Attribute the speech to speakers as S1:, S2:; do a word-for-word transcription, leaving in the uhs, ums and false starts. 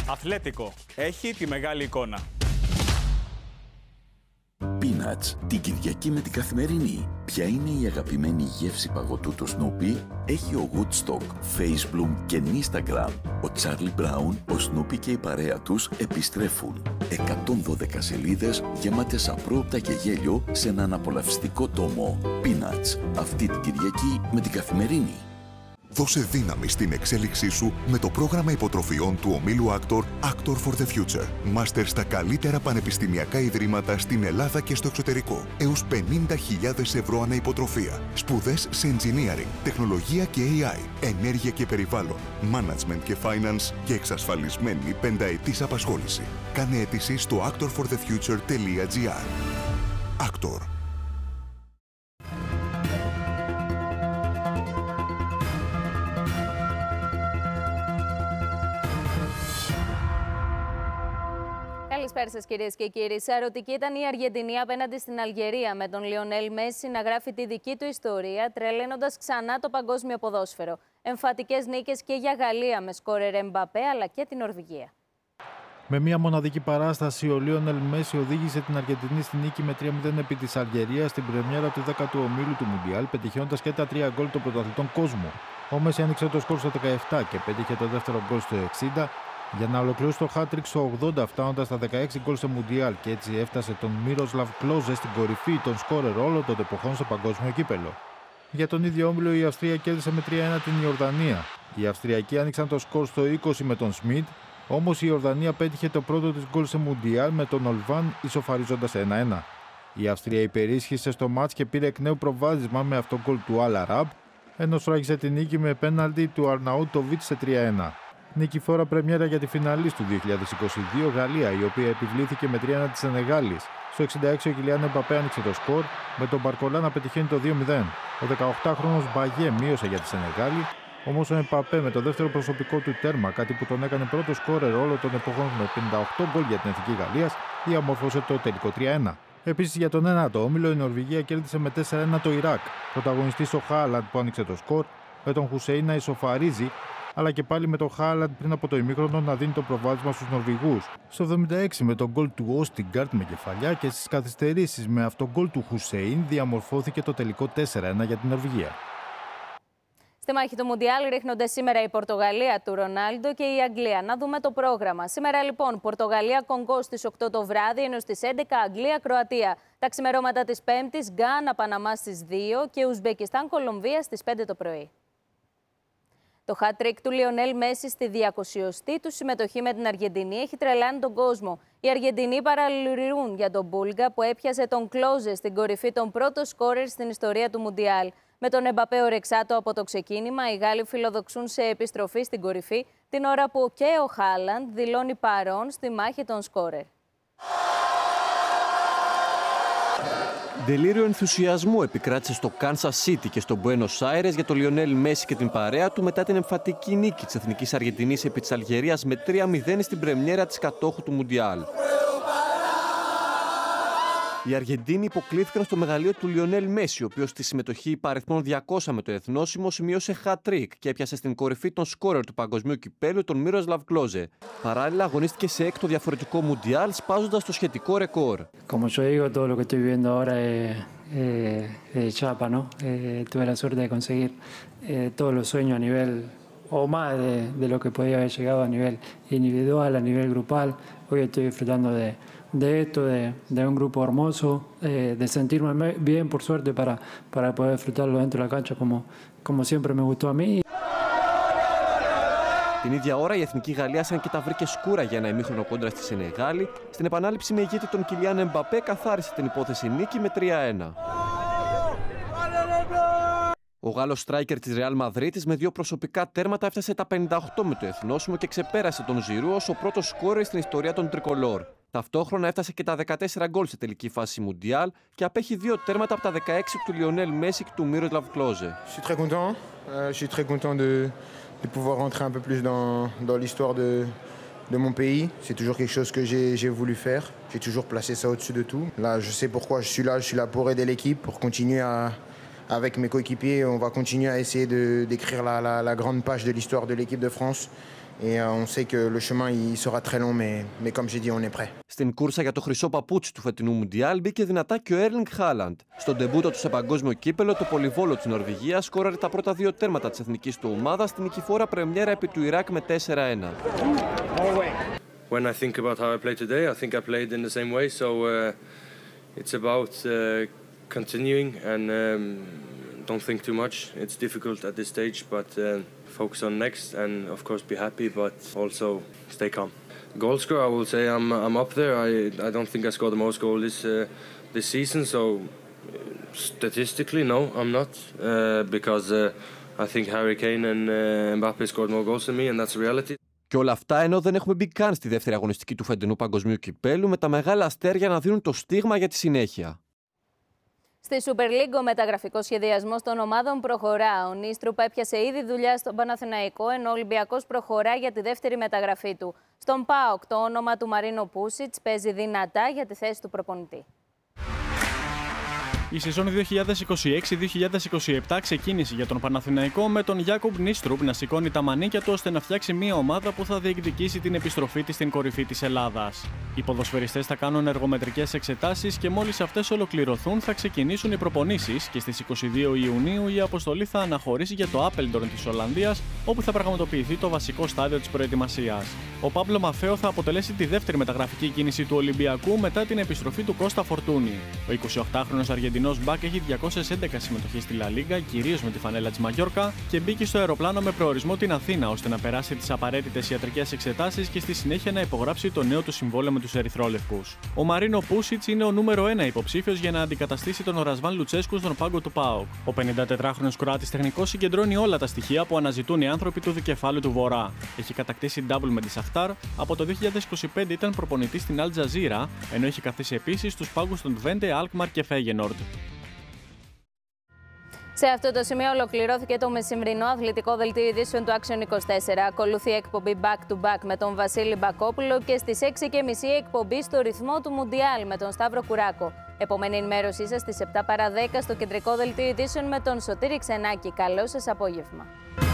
S1: Αθλέτικο. Έχει τη μεγάλη εικόνα.
S2: Peanuts, την Κυριακή με την Καθημερινή. Ποια είναι η αγαπημένη γεύση παγωτού του Snoopy? Έχει ο Woodstock, Facebook και Instagram. Ο Charlie Brown, ο Snoopy και η παρέα τους επιστρέφουν. εκατόν δώδεκα σελίδες γεμάτες απρόοπτα και γέλιο σε έναν απολαυστικό τόμο. Peanuts, αυτή την Κυριακή με την Καθημερινή.
S3: Δώσε δύναμη στην εξέλιξή σου με το πρόγραμμα υποτροφιών του ομίλου Actor Actor for the Future. Μάστερ στα καλύτερα πανεπιστημιακά ιδρύματα στην Ελλάδα και στο εξωτερικό. Έως πενήντα χιλιάδες ευρώ ανά υποτροφία. Σπουδές σε engineering, τεχνολογία και έι άι, ενέργεια και περιβάλλον, management και finance και εξασφαλισμένη πενταετής απασχόληση. Κάνε αίτηση στο actor for the future τελεία τζι άρ. Actor.
S4: Καλησπέρα σας κυρίες και κύριοι. Σαρωτική ήταν η Αργεντινή απέναντι στην Αλγερία, με τον Λιονέλ Μέση να γράφει τη δική του ιστορία, τρελαίνοντας ξανά το παγκόσμιο ποδόσφαιρο. Εμφατικές νίκες και για Γαλλία με σκόρερ Εμπαπέ, αλλά και την Νορβηγία.
S5: Με μια μοναδική παράσταση, ο Λιονέλ Μέση οδήγησε την Αργεντινή στη νίκη με τρία μηδέν επί της Αλγερίας στην πρεμιέρα του δέκατου ομίλου του Μουντιάλ, πετυχαίνοντας και τα τρία γκολ των πρωταθλητών κόσμου. Ο Μέση άνοιξε το σκορ στο δεκαεπτά και πέτυχε το δεύτερο γκολ στο εξήντα. Για να ολοκληρώσει το hat-trick στο ογδόντα, φτάνοντας στα δεκαέξι γκολ στο Μουντιάλ, και έτσι έφτασε τον Μίροσλαβ Κλόζε στην κορυφή των σκόρερ όλων των εποχών στο παγκόσμιο κύπελο. Για τον ίδιο όμιλο, η Αυστρία κέρδισε με τρία ένα την Ιορδανία. Οι Αυστριακοί άνοιξαν το σκορ στο είκοσι με τον Σμιτ, όμως η Ιορδανία πέτυχε το πρώτο της γκολ σε Μουντιάλ με τον Ολβάν ισοφαρίζοντας ένα ένα. Η Αυστρία υπερίσχυσε στο μάτς και πήρε εκ νέου προβάδισμα με αυτό γκολ του Αλ Αράμπ, ενώ σφράγισε την νίκη με πέναλτι του Αρναούτοβιτς σε τρία ένα. Νικηφόρα πρεμιέρα για τη φιναλίστ του δύο χιλιάδες είκοσι δύο, Γαλλία, η οποία επιβλήθηκε με τρία ένα της Σενεγάλης. Στο εξήντα έξι ο Κιλιάν Εμπαπέ άνοιξε το σκορ, με τον Μπαρκολά να πετυχαίνει το δύο μηδέν. Ο δεκαοκτάχρονος Μπαγιέ μείωσε για τη Σενεγάλη, όμως ο Εμπαπέ με το δεύτερο προσωπικό του τέρμα, κάτι που τον έκανε πρώτο σκόρερ όλων των εποχών με πενήντα οκτώ γκολ για την Εθνική Γαλλίας, διαμόρφωσε το τελικό τρία ένα. Επίσης για τον ένατο όμιλο, η Νορβηγία κέρδισε με τέσσερα ένα το Ιράκ. Πρωταγωνιστής ο Χάλαντ που άνοιξε το σκορ, με τον Χουσέιν να ισοφαρίζει, αλλά και πάλι με τον Χάλαντ πριν από το ημίχρονο να δίνει το προβάδισμα στους Νορβηγούς. Στο εβδομήντα έξι με τον γκολ του Όστιγκαρτ με κεφαλιά και στις καθυστερήσεις με αυτό γκολ του Χουσέιν διαμορφώθηκε το τελικό τέσσερα ένα για την Νορβηγία.
S4: Στη μάχη του Μουντιάλ ρίχνονται σήμερα η Πορτογαλία του Ρονάλντο και η Αγγλία. Να δούμε το πρόγραμμα. Σήμερα λοιπόν Πορτογαλία-Κονγκό στις οκτώ το βράδυ, ενώ στις έντεκα Αγγλία-Κροατία. Τα ξημερώματα της Πέμπτης, Γκάνα-Παναμά στις δύο και Ουσμπεκιστάν-Κολομβία στις πέντε το πρωί. Το hat-trick του Λιονέλ Μέση στη διακοσιοστή του συμμετοχή με την Αργεντινή έχει τρελάνει τον κόσμο. Οι Αργεντινοί παραλυρούν για τον Μπούλγα που έπιασε τον Κλόζε στην κορυφή των πρώτων σκόρερ στην ιστορία του Μουντιάλ. Με τον Εμπαπέ ορεξάτο από το ξεκίνημα, οι Γάλλοι φιλοδοξούν σε επιστροφή στην κορυφή την ώρα που και ο Χάλαντ δηλώνει παρόν στη μάχη των σκόρερ.
S6: Δελίριο ενθουσιασμού επικράτησε στο Κάνσας Σίτι και στο Μπουένος Άιρες για τον Λιονέλ Μέση και την παρέα του μετά την εμφατική νίκη της Εθνικής Αργεντινής επί της Αλγερίας με τρία μηδέν στην πρεμιέρα της κατόχου του Μουντιάλ. Οι Αργεντίνοι υποκλήθηκαν στο μεγαλείο του Λιονέλ Μέση, ο οποίος στη συμμετοχή υπαριθμών διακόσια με το εθνόσημο σημείωσε hat-trick και έπιασε στην κορυφή των σκόρερ του παγκοσμίου κυπέλου τον Μίροσλαβ Κλόζε. Παράλληλα, αγωνίστηκε σε έκτο διαφορετικό Μουντιάλ, σπάζοντας το σχετικό ρεκόρ.
S7: Como yo digo, todo lo que estoy viviendo ahora es, es, es chapa, ¿no? Eh, tuve la suerte de conseguir eh, todos los sueños a nivel, o más de, de lo que podía haber llegado a nivel individual, a nivel grupal. Hoy estoy disfrutando de de esto, de, de un grupo hermoso, eh, de sentirme bien, por suerte, para, para poder disfrutarlo dentro de la cancha como, como siempre me gustó a mí.
S6: Την ίδια ώρα η Εθνική Γαλλία σαν και τα βρήκε σκούρα για ένα ημίχρονο κόντρα στη Σενεγάλη. Στην επανάληψη με ηγέτη τον Κιλιάν Εμπαπέ καθάρισε την υπόθεση νίκη με τρία ένα. Ο Γάλλος στράικερ της Ρεάλ Μαδρίτης με δύο προσωπικά τέρματα έφτασε τα πενήντα οκτώ με το εθνόσημο και ξεπέρασε τον Ζιρού ως ο πρώτος σκόρερ στην ιστορία των Τρικολόρ. Ταυτόχρονα έφτασε και τα δεκατέσσερα γκολ σε τελική φάση Μουντιάλ και απέχει δύο τέρματα από τα δεκαέξι του Λιονέλ Μέση και του Μίροσλαβ Κλόζε.
S8: Je suis très content, je suis très content de, de pouvoir rentrer un peu plus dans, dans l'histoire de, de mon pays. C'est toujours quelque chose que j'ai, j'ai voulu faire. J'ai toujours placé ça au-dessus de tout. Là, je sais pourquoi je suis là. Je suis là pour aider l'équipe, pour continuer à, avec mes coéquipiers, on va continuer à essayer de, d'écrire la, la, la grande page de l'histoire de l'équipe de France. Et on sait que le chemin il sera très long, mais, mais comme j'ai dit, on est prêt.
S6: Στην κούρσα για το χρυσό παπούτσι του φετινού Μουντιάλ μπήκε δυνατά και ο Έρλινγκ Χάλαντ. Στον ντεμπούτο του σε παγκόσμιο κύπελο, το πολυβόλο της Νορβηγίας σκόραρε τα πρώτα δύο τέρματα της εθνικής του ομάδας στην νικηφόρα πρεμιέρα επί του Ιράκ με τέσσερα ένα.
S9: When I think about how I played today, I think I played in the same way. So uh, it's about uh, continuing and um, don't think too much. It's difficult at this stage, but uh, focus on next and of course be happy, but also stay calm. Goal scorer, I will say I'm I'm up there. I I don't think I scored the most goals this uh, this season. So statistically, no, I'm not uh, because uh, I think Harry Kane and uh, Mbappe scored more goals than me, and that's a reality.
S6: Και όλα αυτά ενώ δεν έχουμε μπει καν στη δεύτερη αγωνιστική του φετινού παγκοσμίου κυπέλου, με τα μεγάλα αστέρια να δίνουν το στίγμα για τη συνέχεια.
S4: Στη Super League ο μεταγραφικός σχεδιασμός των ομάδων προχωρά. Ο Νίστρουπ έπιασε ήδη δουλειά στον Παναθηναϊκό, ενώ ο Ολυμπιακός προχωρά για τη δεύτερη μεταγραφή του. Στον ΠΑΟΚ το όνομα του Μαρίνο Πούσιτς παίζει δυνατά για τη θέση του προπονητή.
S1: Η σεζόν δύο χιλιάδες είκοσι έξι δύο χιλιάδες είκοσι επτά ξεκίνησε για τον Παναθηναϊκό με τον Γιάκομπ Νίστρουπ να σηκώνει τα μανίκια του ώστε να φτιάξει μια ομάδα που θα διεκδικήσει την επιστροφή της στην κορυφή της Ελλάδας. Οι ποδοσφαιριστές θα κάνουν εργομετρικές εξετάσεις και μόλις αυτές ολοκληρωθούν θα ξεκινήσουν οι προπονήσεις και στις είκοσι δύο Ιουνίου η αποστολή θα αναχωρήσει για το Άπελντορν της Ολλανδίας, όπου θα πραγματοποιηθεί το βασικό στάδιο της προετοιμασίας. Ο Πάμπλο Μαφέο θα αποτελέσει τη δεύτερη μεταγραφική κίνηση του Ολυμπιακού μετά την επιστροφή του Κώστα Φορτούνη. Ο εικοσιοκτάχρονος Αργεντινός μπακ έχει διακόσιες έντεκα συμμετοχές στη Λα Λίγκα, κυρίως με τη φανέλα της Μαγιόρκα, και μπήκε στο αεροπλάνο με προορισμό την Αθήνα ώστε να περάσει τις απαραίτητες ιατρικές εξετάσεις και στη συνέχεια να υπογράψει το νέο του συμβόλαιο με τους Ερυθρόλευκους. Ο Μαρίνο Πούσιτς είναι ο νούμερο ένα υποψήφιος για να αντικαταστήσει τον Ρασβάν Λουτσέσκου στον πάγκο του ΠΑΟΚ. Ο πενηντατετράχρονος Κροάτης τεχνικός συγκεντρώνει όλα τα στοιχεία που αναζητούν οι άνθρωποι του δικεφάλου του Βορρά. Έχει κατακτήσει double με τη Σαχτάρ, από το δύο χιλιάδες είκοσι πέντε ήταν προπονητής στην Αλ Τζαζίρα, ενώ έχει καθίσει επίσης στους πάγκους των Twente, Alkmaar και Feyenoord.
S4: Σε αυτό το σημείο ολοκληρώθηκε το μεσημβρινό αθλητικό δελτίο ειδήσεων του Action είκοσι τέσσερα. Ακολουθεί εκπομπή Back to Back με τον Βασίλη Μπακόπουλο και στις έξι και μισή εκπομπή στο ρυθμό του Μουντιάλ με τον Σταύρο Κουράκο. Επόμενη ενημέρωσή σας στις επτά παρά δέκα στο κεντρικό δελτίο ειδήσεων με τον Σωτήρη Ξενάκη. Καλό σας απόγευμα.